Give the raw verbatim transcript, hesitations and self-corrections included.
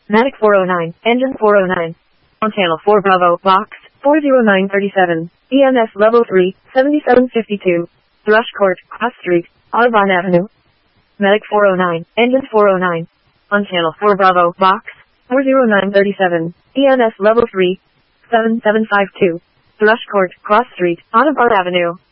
Matic four oh nine, Engine four oh nine. On channel four Bravo, Box, four oh nine thirty-seven. E M S Level three, seventy-seven fifty-two. Thrush Court, Cross Street, Audubon Avenue. Matic four oh nine, Engine four oh nine. On channel four Bravo, Box, four oh nine thirty-seven. E M S Level three, seven seven five two. Thrush Court, Cross Street, Audubon Avenue.